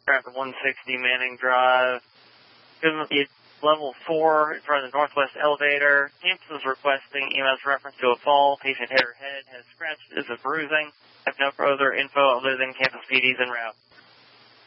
Traffic 160 Manning Drive. Level 4 in front of the northwest elevator. Campus is requesting EMS reference to a fall. Patient hit her head, has scratches of bruising. Have no further info other than campus PDs en route.